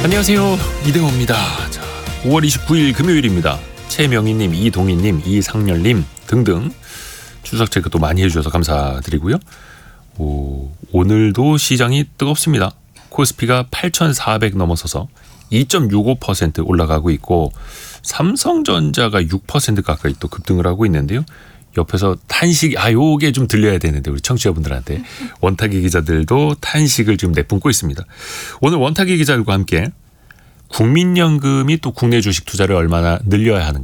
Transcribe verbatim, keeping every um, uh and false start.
안녕하세요, 이대호입니다. 자, 오월 이십구일 금요일입니다. 최명희님, 이동희님, 이상렬님 등등 추석 체크 또 많이 해주셔서 감사드리고요. 오, 오늘도 시장이 뜨겁습니다. 코스피가 팔천사백 넘어서서 이 점 육오 퍼센트 올라가고 있고 삼성전자가 육 퍼센트 가까이 또 급등을 하고 있는데요. 옆에서 탄식, 아 요게 좀 들려야 되는데 우리 청취자분들한테 원탁이 기자들도 탄식을 지금 내뿜고 있습니다. 오늘 원탁이 기자들과 함께 국민연금이 또 국내 주식 투자를 얼마나 늘려야 하는가,